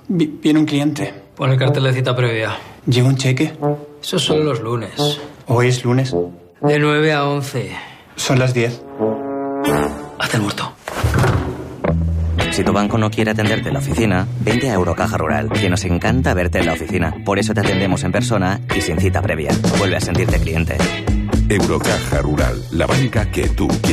Viene un cliente. Pon el cartel de cita previa. ¿Llega un cheque? Eso son los lunes. ¿Hoy es lunes? De 9 a 11. Son las 10. Haz el muerto. Si tu banco no quiere atenderte en la oficina, vente a Eurocaja Rural, que nos encanta verte en la oficina. Por eso te atendemos en persona y sin cita previa. Vuelve a sentirte cliente. Eurocaja Rural, la banca que tú quieres.